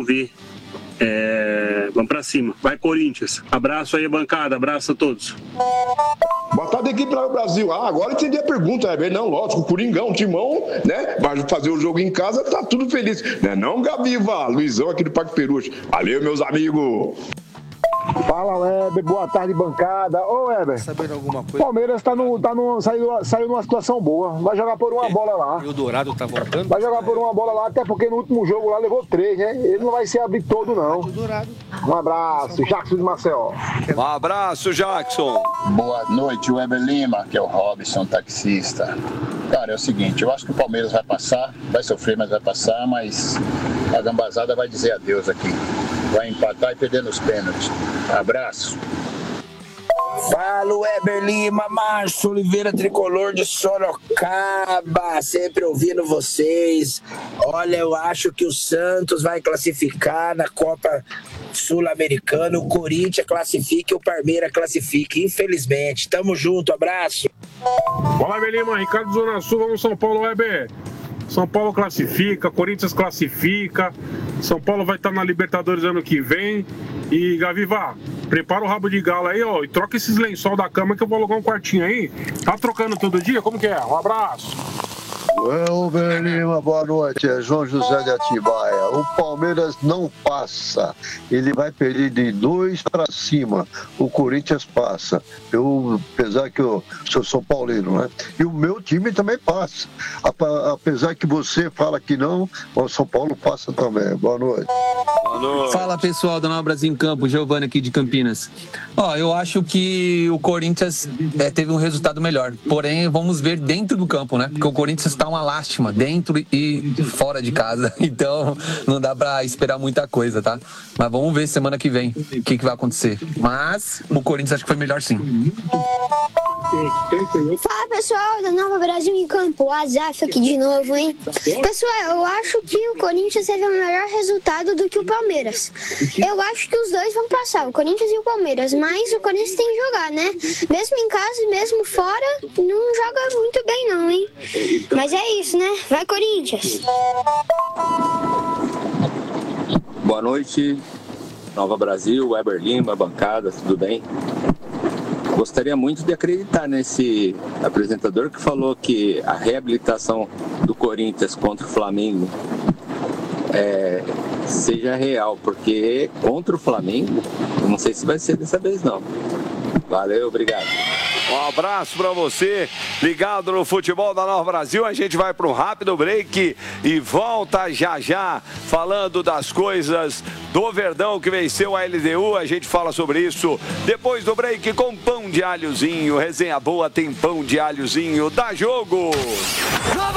vamos ver. Vamos pra cima. Vai, Corinthians. Abraço aí, bancada. Abraço a todos. Boa tarde, equipe do Brasil. Agora entendi a pergunta, Não, lógico, o Coringão, o Timão, né? Vai fazer o jogo em casa, tá tudo feliz. Não, Gaviva? Luizão aqui do Parque Peruche. Valeu, meus amigos. Fala, Weber, boa tarde, bancada. Ô, Weber, sabendo alguma coisa? Palmeiras saiu numa situação boa. Vai jogar por uma bola lá. E o Dourado tá voltando? Vai jogar por uma bola lá, até porque no último jogo lá levou 3, né? Ele não vai ser abrir todo, não. Um abraço, Jackson de Maceió. Um abraço, Jackson. Boa noite, Weber Lima, que é o Robson, taxista. Cara, é o seguinte, eu acho que o Palmeiras vai passar, vai sofrer, mas vai passar, mas a gambazada vai dizer adeus aqui. Vai empatar e perder nos pênaltis. Abraço. Fala, Weber Lima, Márcio Oliveira, tricolor de Sorocaba, sempre ouvindo vocês. Olha, eu acho que o Santos vai classificar na Copa Sul-Americana, o Corinthians classifica e o Palmeiras classifica, infelizmente. Tamo junto, abraço. Fala, Weber Lima, Ricardo Zona Sul, vamos São Paulo, Weber. São Paulo classifica, Corinthians classifica, São Paulo vai estar na Libertadores ano que vem. E, Gaviva, prepara o rabo de galo aí, ó, e troca esses lençol da cama que eu vou alugar um quartinho aí. Tá trocando todo dia? Como que é? Um abraço. Weber Lima, boa noite, é João José de Atibaia. O Palmeiras não passa, ele vai perder de 2 para cima, o Corinthians passa. Eu, apesar que eu sou São Paulino, né? E o meu time também passa. Apesar que você fala que não, o São Paulo passa também. Boa noite. Boa noite. Fala, pessoal da Nova Brasil em Campo, Giovanni aqui de Campinas. Eu acho que o Corinthians teve um resultado melhor, porém vamos ver dentro do campo, né? Porque o Corinthians tá uma lástima dentro e fora de casa, então não dá pra esperar muita coisa, tá? Mas vamos ver semana que vem o que vai acontecer. Mas o Corinthians acho que foi melhor sim. Fala, pessoal da Nova Brasil em Campo, Azaf aqui de novo, hein? Pessoal, eu acho que o Corinthians teve um melhor resultado do que o Palmeiras. Eu acho que os dois vão passar, o Corinthians e o Palmeiras, mas o Corinthians tem que jogar, né? Mesmo em casa e mesmo fora, não joga muito bem não, hein? Mas é isso, né? Vai, Corinthians! Boa noite, Nova Brasil, Weber Lima, bancada, tudo bem? Gostaria muito de acreditar nesse apresentador que falou que a reabilitação do Corinthians contra o Flamengo seja real, porque contra o Flamengo, eu não sei se vai ser dessa vez não. Valeu, obrigado. Um abraço pra você, ligado no Futebol da Nova Brasil. A gente vai para um rápido break e volta já já falando das coisas do Verdão que venceu a LDU. A gente fala sobre isso depois do break com pão de alhozinho. Resenha boa tem pão de alhozinho. Dá jogo!